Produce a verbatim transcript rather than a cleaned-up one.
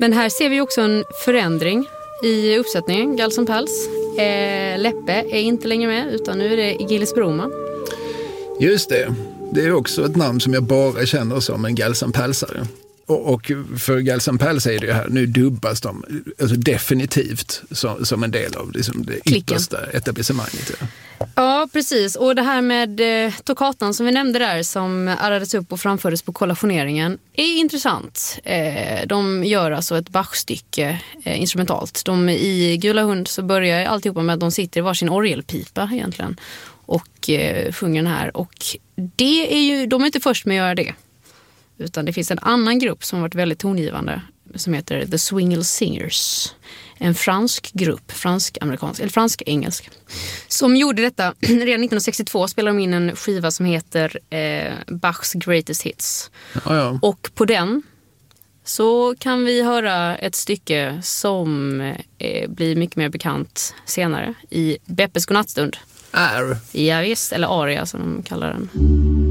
Men här ser vi också en förändring i uppsättningen. Gals and Pals. Eh, Leppe är inte längre med, utan nu är det Gilles Broman. Just det. Det är också ett namn som jag bara känner som en Gals and Palsare. Och, och för Gals and Pals är det ju här, nu dubbas de alltså definitivt som, som en del av liksom det yttersta etablissemanget. Ja. Ja, precis. Och det här med eh, toccatan som vi nämnde där, som arrades upp och framfördes på kollationeringen, är intressant. Eh, de gör alltså ett Bach-stycke eh, instrumentalt. De, I Gula hund så börjar alltihopa med att de sitter i varsin orgelpipa egentligen och eh, sjunger den här. Och det är ju, de är inte först med att göra det. Utan det finns en annan grupp som har varit väldigt tongivande som heter The Swingle Singers. En fransk grupp, fransk-amerikansk, eller fransk-engelsk, som gjorde detta redan nittonhundrasextiotvå. Spelade de in en skiva som heter eh, Bachs Greatest Hits. Ja, ja. Och på den så kan vi höra ett stycke som eh, blir mycket mer bekant senare i Beppes godnattstund. Är. Ja visst, eller aria som de kallar den.